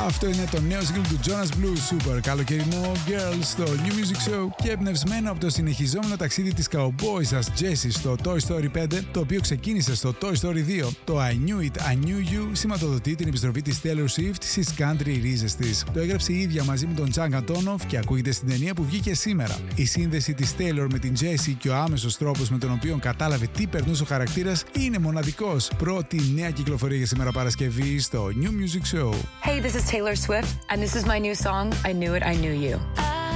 Αυτό είναι το νέο single του Jonas Blue, super καλοκαιρινό Girls στο New Music Show και εμπνευσμένο από το συνεχιζόμενο ταξίδι της cowboy σας Jessie στο Toy Story 5, το οποίο ξεκίνησε στο Toy Story 2. Το I Knew It, I Knew You σηματοδοτεί την επιστροφή της Taylor Swift στις country ρίζες της. Το έγραψε η ίδια μαζί με τον Chang Antonoff και ακούγεται στην ταινία που βγήκε σήμερα. Η σύνδεση της Taylor με την Jessie και ο άμεσος τρόπος με τον οποίο κατάλαβε τι περνούσε ο χαρακτήρας είναι μοναδικός. Πρώτη νέα κυκλοφορία για σήμερα Παρασκευή στο New Music Show. Hey, this is Taylor Swift and this is my new song I Knew It, I Knew You.